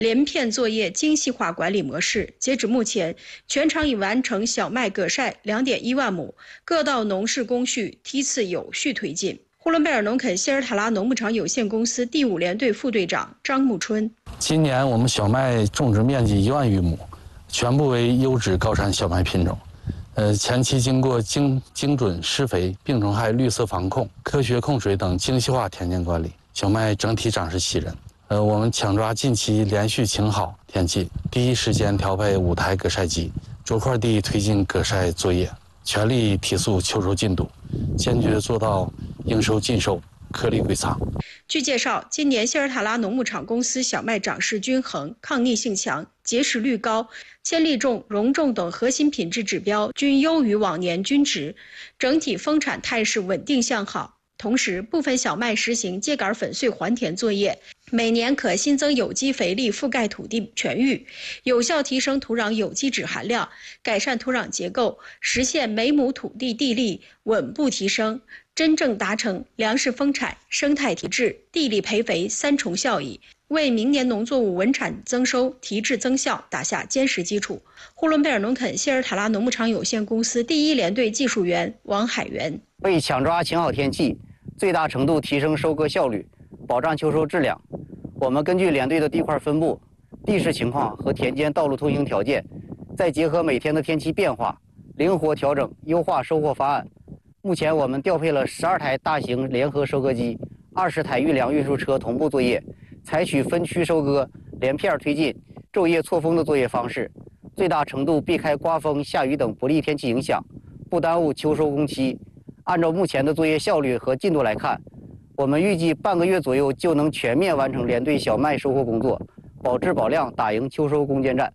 连片作业精细化管理模式。截止目前，全场已完成小麦葛晒2.1万亩，各道农事工序梯次有序推进。呼伦贝尔农垦希尔塔拉农牧场有限公司第5联队副队长张木春： 今年我们小麦种植面积1万余亩，全部为优质高产小麦品种。前期经过精准施肥、病虫害、绿色防控、科学控水等精细化田间管理，小麦整体长势喜人。我们抢抓近期连续晴好天气，第一时间调配5台葛晒机，逐块地推进葛晒作业，全力提速秋收进度，坚决做到应收尽收，颗粒归仓。 据介绍，今年希尔塔拉农牧场公司小麦长势均衡、抗逆性强、结实率高，千粒重、荣重等核心品质指标均优于往年均值，整体丰产态势稳定向好。同时，部分小麦实行秸秆粉碎还田作业，每年可新增有机肥力覆盖土地全域，有效提升土壤有机质含量，改善土壤结构，实现每亩土地地力稳步提升，真正达成粮食丰产、生态提质、地力培肥3重效益，为明年农作物稳产增收、提质增效打下坚实基础。呼伦贝尔农垦希尔塔拉农牧场有限公司第1联队技术员王海源： 为抢抓晴好天气，最大程度提升收割效率，保障秋收质量，我们根据联队的地块分布、地势情况和田间道路通行条件，再结合每天的天气变化，灵活调整优化收获方案。目前我们调配了12台大型联合收割机、20台运粮运输车同步作业，采取分区收割、连片推进、昼夜错峰的作业方式，最大程度避开刮风、下雨等不利天气影响，不耽误秋收工期。按照目前的作业效率和进度来看，我们预计半个月左右就能全面完成联队小麦收获工作，保质保量，打赢秋收攻坚战。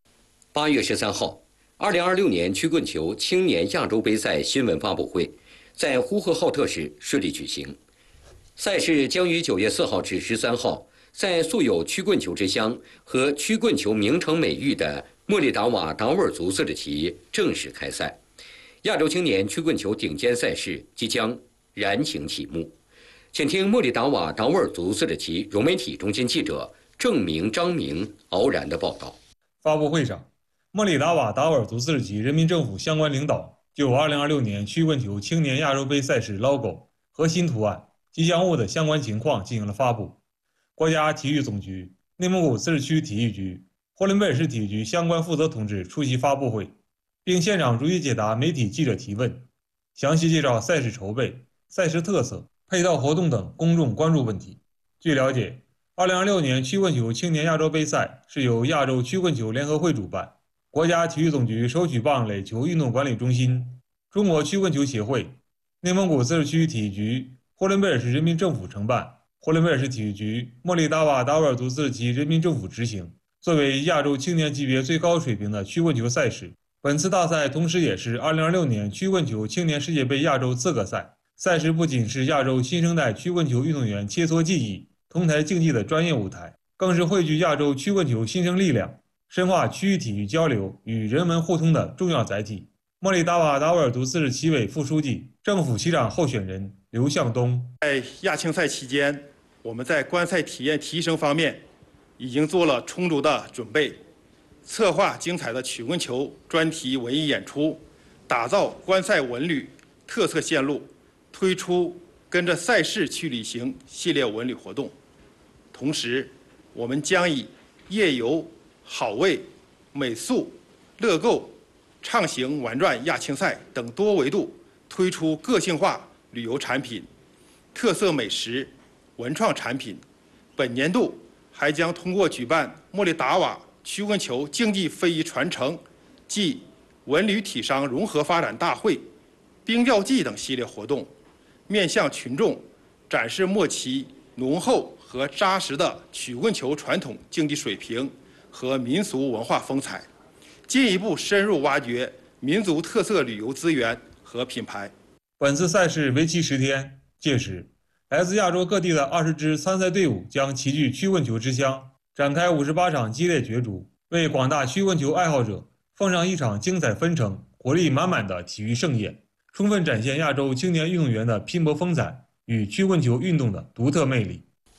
8月13号，2026年曲棍球青年亚洲杯赛新闻发布会在呼和浩特市顺利举行。赛事将于9月4号至13号，在素有曲棍球之乡和曲棍球名城美誉的莫里达瓦达沃尔族自治旗正式开赛。亚洲青年曲棍球顶尖赛事即将燃情启幕。请听莫里达瓦达沃尔族自治旗融媒体中心记者郑明、张明傲然的报道。 发布会上，莫里达瓦达沃尔族自治旗人民政府相关领导就2026年曲棍球青年亚洲杯赛事 logo、核心图案、吉祥物的相关情况进行了发布。国家体育总局、内蒙古自治区体育局、呼伦贝尔市体育局相关负责同志出席发布会，并现场逐一解答媒体记者提问，详细介绍赛事筹备、赛事特色、配套活动等公众关注问题。据了解，2026年曲棍球青年亚洲杯赛是由亚洲曲棍球联合会主办，国家体育总局手举棒垒球运动管理中心、中国曲棍球协会、内蒙古自治区体育局、呼伦贝尔市人民政府承办，呼伦贝尔市体育局、莫里达瓦达沃尔族自治旗人民政府执行。作为亚洲青年级别最高水平的曲棍球赛事，本次大赛同时也是2026年曲棍球青年世界杯亚洲资格赛。赛事不仅是亚洲新生代曲棍球运动员切磋技艺、同台竞技的专业舞台，更是汇聚亚洲曲棍球新生力量、深化区域体育交流与人文互通的重要载体。莫里达瓦达沃尔族自治旗委副书记、政府旗长候选人刘向东： 在亚青赛期间，我们在观赛体验提升方面已经做了充足的准备，策划精彩的曲棍球专题文艺演出，打造观赛文旅特色线路，推出跟着赛事去旅行系列文旅活动。同时，我们将以夜游、好味、美宿、乐购、畅行玩转亚青赛等多维度推出个性化旅游产品、特色美食、文创产品。本年度还将通过举办莫里达瓦曲棍球竞技非遗传承暨文旅体商融合发展大会、冰钓季等系列活动，面向群众展示莫其浓厚和扎实的曲棍球传统竞技水平和民俗文化风采，进一步深入挖掘民族特色旅游资源和品牌。 本次赛事为期10天，届时来自亚洲各地的20支参赛队伍将齐聚曲棍球之乡，展开58场激烈角逐，为广大曲棍球爱好者奉上一场精彩纷呈、活力满满的体育盛宴，充分展现亚洲青年运动员的拼搏风采与曲棍球运动的独特魅力。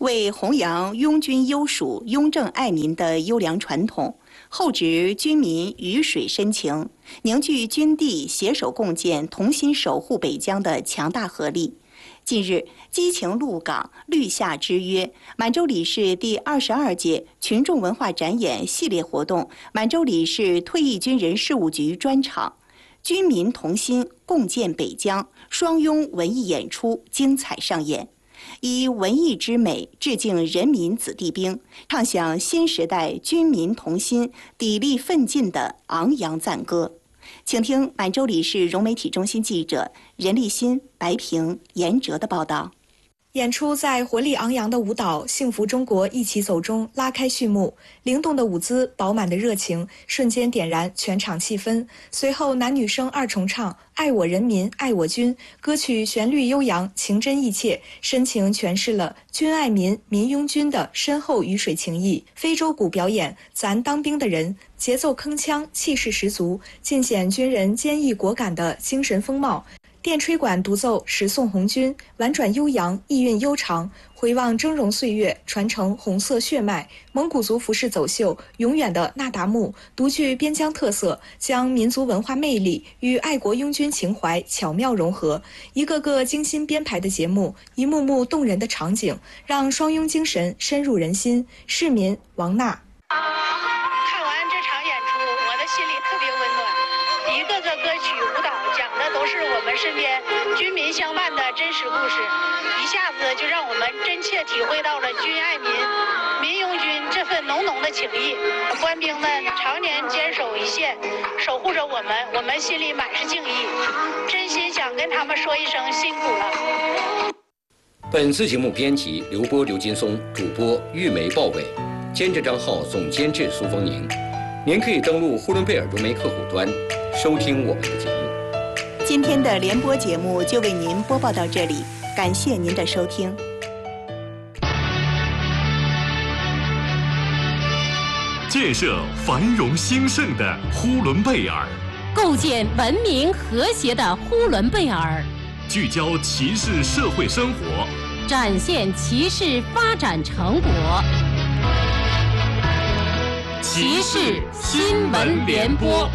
为弘扬拥军优属、拥政爱民的优良传统，厚植军民鱼水深情，凝聚军地携手共建、同心守护北疆的强大合力。近日，激情鹿港绿夏之约满洲里市第22届群众文化展演系列活动满洲里市退役军人事务局专场，军民同心共建北疆双拥文艺演出精彩上演，以文艺之美致敬人民子弟兵，唱响新时代军民同心、砥砺奋进的昂扬赞歌。请听满洲里市融媒体中心记者任立新、白平、严哲的报道。 演出在活力昂扬的舞蹈《幸福中国一起走》中拉开序幕，灵动的舞姿、饱满的热情瞬间点燃全场气氛。随后男女生二重唱《爱我人民爱我军》，歌曲旋律悠扬，情真意切，深情诠释了军爱民、民拥军的深厚鱼水情谊。非洲鼓表演《咱当兵的人》，节奏铿锵，气势十足，尽显军人坚毅果敢的精神风貌。电吹管独奏《十送红军》，婉转悠扬，意韵悠长，回望峥嵘岁月，传承红色血脉。蒙古族服饰走秀《永远的那达慕》，独具边疆特色，将民族文化魅力与爱国拥军情怀巧妙融合。一个个精心编排的节目，一幕幕动人的场景，让双拥精神深入人心。市民王娜。 看完这场演出，我的心里特别温暖，一个个歌曲舞蹈讲的都是我们身边军民相伴的真实故事，一下子就让我们真切体会到了军爱民、民拥军这份浓浓的情谊。官兵们常年坚守一线，守护着我们心里满是敬意，真心想跟他们说一声辛苦了。 本次节目编辑刘波、刘金松，主播玉梅、鲍伟，监制张浩，总监制苏芳宁。您可以登录呼伦贝尔融媒客户端收听我们的节目。 今天的联播节目就为您播报到这里，感谢您的收听。 建设繁荣兴盛的呼伦贝尔， 构建文明和谐的呼伦贝尔， 聚焦骑士社会生活， 展现骑士发展成果。骑士新闻联播。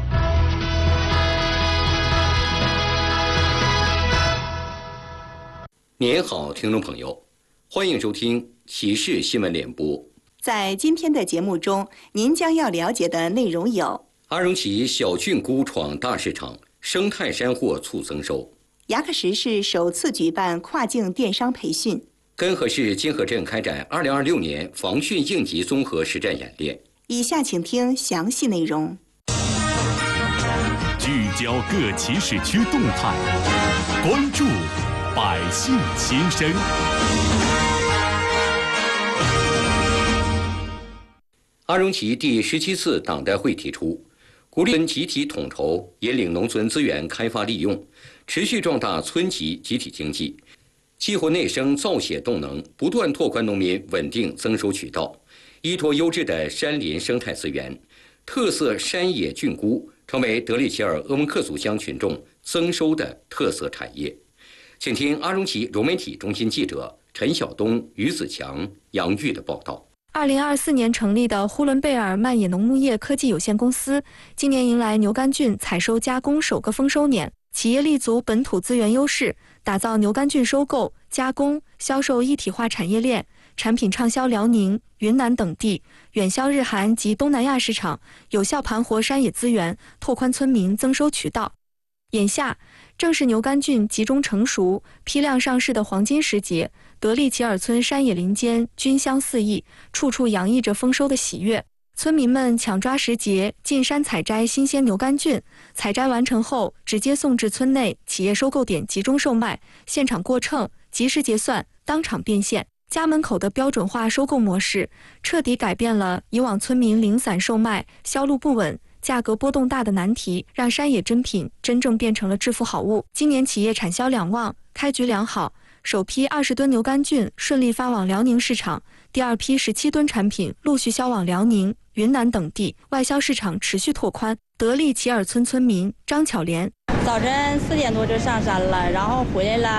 您好，听众朋友，欢迎收听骑士新闻联播。 在今天的节目中，您将要了解的内容有： 阿荣旗小菌菇闯大市场，生态山货促增收； 牙克石市首次举办跨境电商培训； 根河市金河镇开展2026年防汛应急综合实战演练。 以下请听详细内容。 聚焦各骑士区动态，关注百姓心声。 阿荣旗第17次党代会提出，鼓励集体统筹，引领农村资源开发利用，持续壮大村级集体经济，激活内生造血动能，不断拓宽农民稳定增收渠道，依托优质的山林生态资源，特色山野菌菇成为德里齐尔鄂温克族乡群众增收的特色产业。请听阿荣旗融媒体中心记者陈晓东、于子强、杨玉的报道。 2024年成立的呼伦贝尔漫野农牧业科技有限公司，今年迎来牛肝菌采收加工首个丰收年。企业立足本土资源优势，打造牛肝菌收购、加工、销售一体化产业链，产品畅销辽宁、云南等地，远销日韩及东南亚市场，有效盘活山野资源，拓宽村民增收渠道。眼下正是牛肝菌集中成熟、批量上市的黄金时节，德利齐尔村山野林间菌香四溢，处处洋溢着丰收的喜悦。村民们抢抓时节，进山采摘新鲜牛肝菌，采摘完成后直接送至村内企业收购点集中售卖，现场过秤，及时结算，当场变现。家门口的标准化收购模式，彻底改变了以往村民零散售卖、销路不稳、价格波动大的难题，让山野珍品真正变成了致富好物。今年企业产销两旺，开局良好，首批20吨牛肝菌顺利发往辽宁市场，第二批17吨产品陆续销往辽宁、云南等地，外销市场持续拓宽。德利齐尔村村民张巧莲： 早晨4点多就上山了，然后回来了，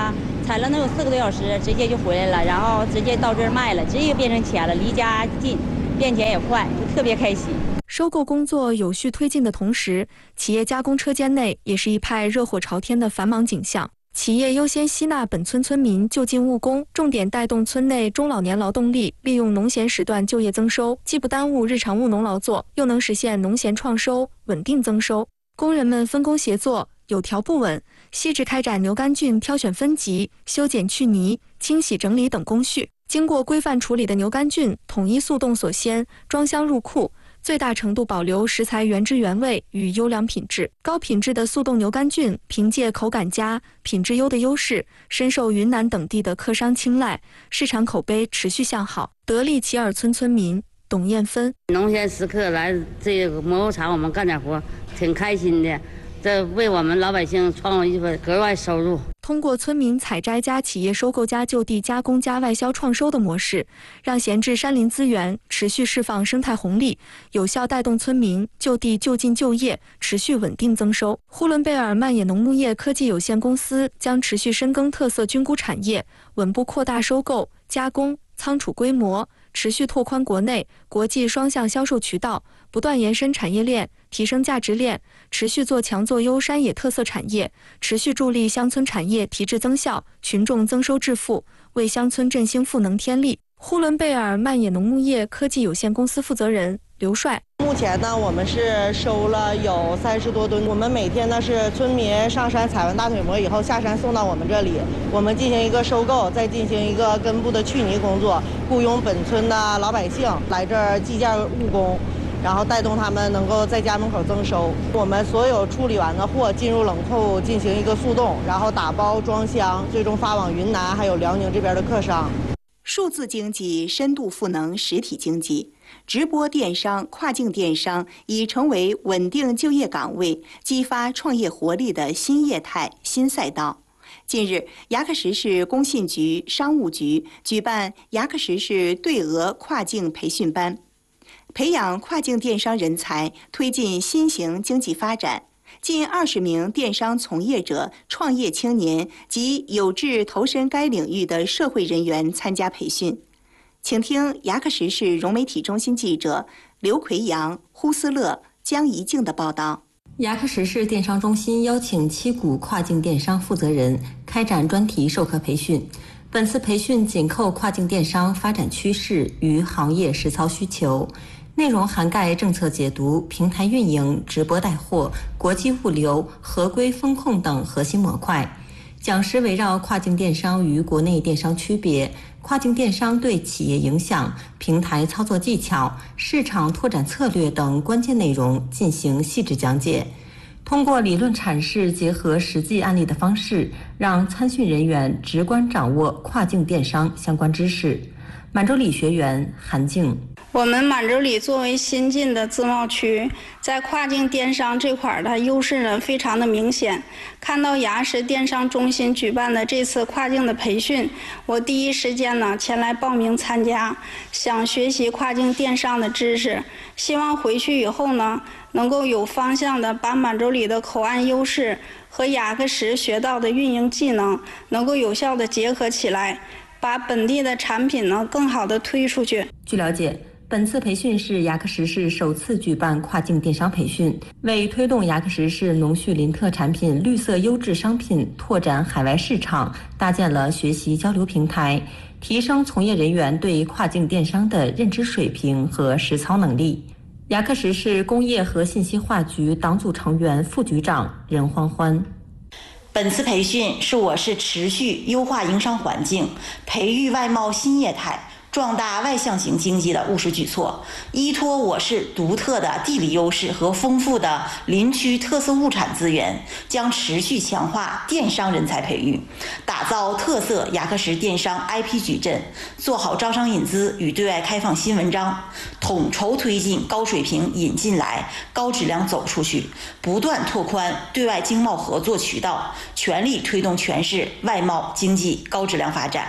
采了能有4个多小时，直接就回来了，然后直接到这儿卖了，直接就变成钱了，离家近，变钱也快，就特别开心。 收购工作有序推进的同时，企业加工车间内也是一派热火朝天的繁忙景象。企业优先吸纳本村村民就近务工，重点带动村内中老年劳动力利用农闲时段就业增收，既不耽误日常务农劳作，又能实现农闲创收，稳定增收。工人们分工协作，有条不紊，细致开展牛肝菌挑选分级、修剪去泥、清洗整理等工序。经过规范处理的牛肝菌统一速冻锁鲜，装箱入库，最大程度保留食材原汁原味与优良品质。高品质的速冻牛肝菌凭借口感佳、品质优的优势，深受云南等地的客商青睐，市场口碑持续向好。德利齐尔村村民董艳芬： 农闲时刻来这个磨厂，我们干点活，挺开心的。这为我们老百姓创造一份额外收入。 通过村民采摘加企业收购加就地加工加外销创收的模式，让闲置山林资源持续释放生态红利，有效带动村民就地就近就业，持续稳定增收。呼伦贝尔漫野农牧业科技有限公司将持续深耕特色菌菇产业，稳步扩大收购、加工、仓储规模，持续拓宽国内、国际双向销售渠道，不断延伸产业链，提升价值链，持续做强做优山野特色产业，持续助力乡村产业提质增效，群众增收致富，为乡村振兴赋能添力。呼伦贝尔漫野农牧业科技有限公司负责人刘帅： 目前呢，我们是收了有30多吨。我们每天呢是村民上山采完大腿膜以后下山送到我们这里，我们进行一个收购，再进行一个根部的去泥工作，雇佣本村的老百姓来这儿计件务工，然后带动他们能够在家门口增收。我们所有处理完的货进入冷库进行一个速冻，然后打包装箱，最终发往云南还有辽宁这边的客商。 数字经济深度赋能实体经济，直播电商、跨境电商已成为稳定就业岗位、激发创业活力的新业态、新赛道。近日，牙克石市工信局、商务局举办牙克石市对俄跨境培训班，培养跨境电商人才，推进新型经济发展。近20名电商从业者、创业青年及有志投身该领域的社会人员参加培训。请听牙克石市融媒体中心记者刘奎阳、呼思乐、江怡静的报道。 牙克石市电商中心邀请7股跨境电商负责人开展专题授课培训。本次培训紧扣跨境电商发展趋势与行业实操需求，内容涵盖政策解读、平台运营、直播带货、国际物流、合规风控等核心模块。讲师围绕跨境电商与国内电商区别、跨境电商对企业影响、平台操作技巧、市场拓展策略等关键内容进行细致讲解。通过理论阐释结合实际案例的方式，让参训人员直观掌握跨境电商相关知识。满洲里学员韩静： 我们满洲里作为新进的自贸区，在跨境电商这块的优势呢非常的明显。看到牙石电商中心举办的这次跨境的培训，我第一时间呢前来报名参加，想学习跨境电商的知识，希望回去以后呢能够有方向的把满洲里的口岸优势和牙克石学到的运营技能能够有效的结合起来，把本地的产品呢更好的推出去。 据了解，本次培训是牙克石市首次举办跨境电商培训，为推动牙克石市农畜林特产品绿色优质商品拓展海外市场，搭建了学习交流平台，提升从业人员对跨境电商的认知水平和实操能力。牙克石市工业和信息化局党组成员、副局长任欢欢： 本次培训是我市持续优化营商环境、培育外贸新业态、壮大外向型经济的务实举措，依托我市独特的地理优势和丰富的林区特色物产资源，将持续强化电商人才培育，打造特色牙克石电商 IP 矩阵，做好招商引资与对外开放新文章，统筹推进高水平引进来、高质量走出去，不断拓宽对外经贸合作渠道，全力推动全市外贸经济高质量发展。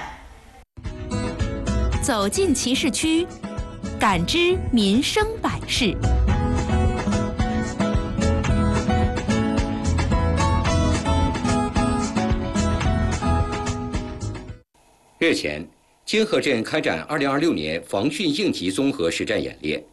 走进其市区，感知民生百事。 日前，金河镇开展2026年防汛应急综合实战演练，